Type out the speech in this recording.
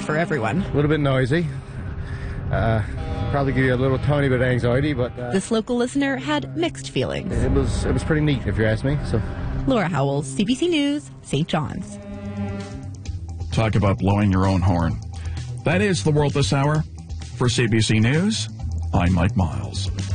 for everyone. A little bit noisy. Probably give you a little tiny bit of anxiety, but This local listener had mixed feelings. it was pretty neat, if you ask me. So, Laura Howell, CBC News, St. John's. Talk about blowing your own horn. That is the world this hour. For CBC News, I'm Mike Miles.